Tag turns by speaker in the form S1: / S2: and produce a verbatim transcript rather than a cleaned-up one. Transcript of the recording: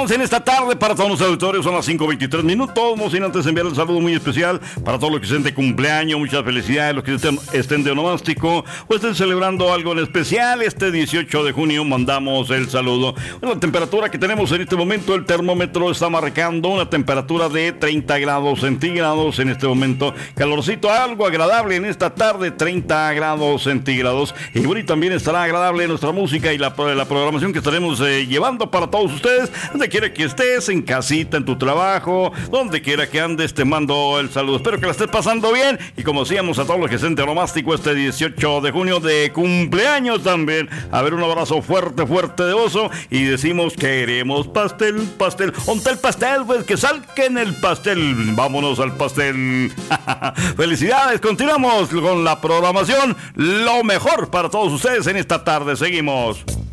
S1: Continuamos en esta tarde para todos los auditores, son las cinco veintitrés minutos, no sin antes enviar un saludo muy especial para todos los que estén de cumpleaños, muchas felicidades, los que estén, estén de onomástico o estén celebrando algo en especial. Este dieciocho de junio mandamos el saludo. Bueno, la temperatura que tenemos en este momento, el termómetro está marcando una temperatura de treinta grados centígrados en este momento, calorcito algo agradable en esta tarde, treinta grados centígrados, y bueno, y también estará agradable nuestra música y la, la programación que estaremos eh, llevando para todos ustedes, donde quiera que estés, en casita, en tu trabajo, donde quiera que andes, te mando el saludo. Espero que la estés pasando bien, y como decíamos, a todos los que estén de onomástico este dieciocho de junio de cumpleaños también, a ver, un abrazo fuerte, fuerte de oso, y decimos queremos pastel, pastel, ¿onta el pastel? Pues que salquen el pastel, vámonos al pastel. Felicidades, continuamos con la programación, lo mejor para todos ustedes en esta tarde, seguimos.